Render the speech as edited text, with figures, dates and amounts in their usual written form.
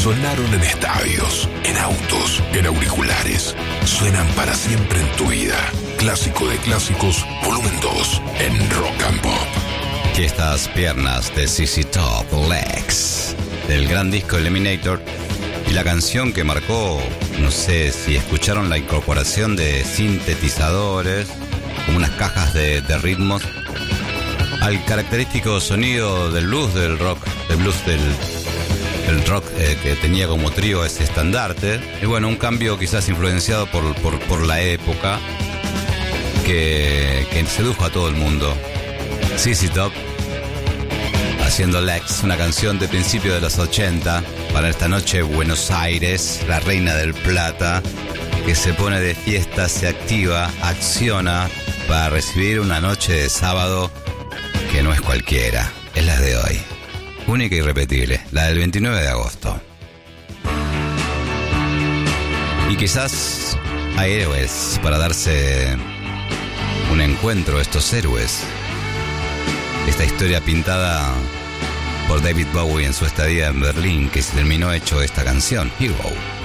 Sonaron en estadios, en autos, en auriculares. Suenan para siempre en tu vida. Clásico de clásicos, volumen 2, en Rock and Pop. Que estas piernas de ZZ Top, Legs, del gran disco Eliminator, y la canción que marcó, no sé si escucharon la incorporación de sintetizadores, como unas cajas de ritmos, al característico sonido del blues del rock, el rock que tenía como trío ese estandarte. Y bueno, un cambio quizás influenciado por la época que sedujo a todo el mundo. ZZ Top haciendo Legs, una canción de principio de los 80 para esta noche Buenos Aires, la reina del Plata, que se pone de fiesta, se activa, acciona para recibir una noche de sábado que no es cualquiera, es la de hoy, única y irrepetible, la del 29 de agosto. Y quizás hay héroes para darse un encuentro, estos héroes. Esta historia pintada por David Bowie en su estadía en Berlín, que se terminó hecho esta canción, Hero.